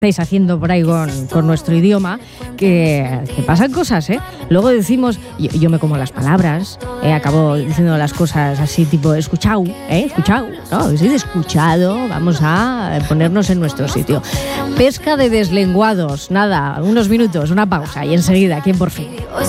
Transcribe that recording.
estáis haciendo por ahí con nuestro idioma, que pasan cosas, ¿eh? Luego decimos, yo me como las palabras, acabo diciendo las cosas así tipo escuchado, escuchado, no, sí, escuchado, vamos a ponernos en nuestro sitio. Pesca de deslenguados, nada, unos minutos, una pausa y enseguida, ¿quién por fin?